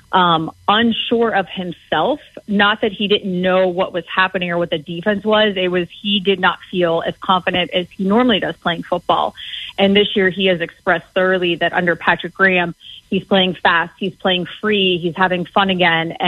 unsure of himself. Not that he didn't know what was happening or what the defense was. It was he did not feel as confident as he normally does playing football. And this year he has expressed thoroughly that under Patrick Graham, he's playing fast, he's playing free, he's having fun again.